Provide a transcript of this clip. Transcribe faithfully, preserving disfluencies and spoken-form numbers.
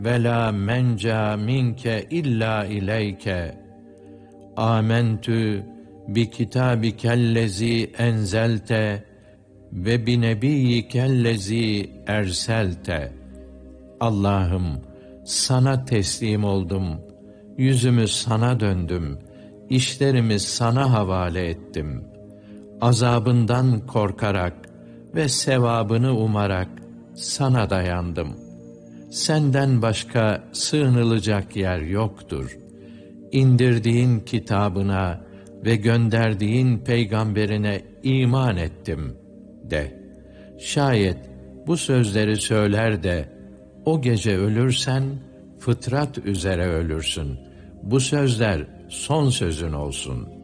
ve la menca minke illa ileyke. Âmentü bi kitâbikellezî enzelte ve bi nebiyyikellezî erselte. Allah'ım, sana teslim oldum, yüzümü sana döndüm, işlerimi sana havale ettim. Azabından korkarak ve sevabını umarak sana dayandım. Senden başka sığınılacak yer yoktur. İndirdiğin kitabına ve gönderdiğin peygamberine iman ettim de. Şayet bu sözleri söyler de o gece ölürsen fıtrat üzere ölürsün. Bu sözler son sözün olsun.''